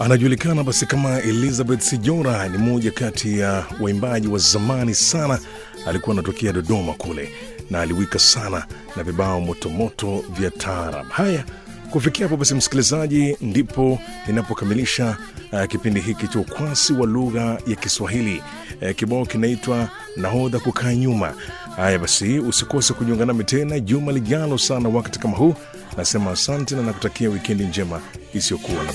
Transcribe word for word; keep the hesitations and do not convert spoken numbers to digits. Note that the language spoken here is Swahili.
Anajulikana basi kama Elizabeth Sijora, ni mmoja kati ya waimbaji wa zamani sana. Alikuwa anatokea Dodoma kule na aliwika sana na vibao motomoto vya taarab. Haya, kufikia hapo basi msikilizaji, ndipo ninapokamilisha uh, kipindi hiki cha ukwasi wa lugha ya Kiswahili. Uh, kibao kinaitwa Nahodha Kukaa Nyuma. Haya basi, usikose kujiunga nami tena juma lijalo sana wakati kama huu. Nasema asante na nakutakia wikendi njema isiyokuwa na